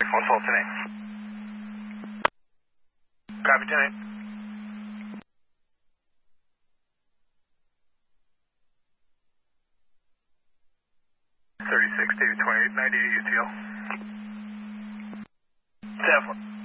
What's all today? Copy, 10-8. David 28, 98 UTL. Definitely.